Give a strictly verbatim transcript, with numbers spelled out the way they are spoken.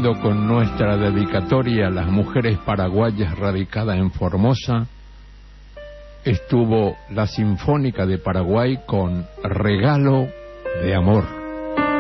siguiendo con nuestra dedicatoria a las mujeres paraguayas radicadas en Formosa, estuvo la Sinfónica de Paraguay con Regalo de Amor.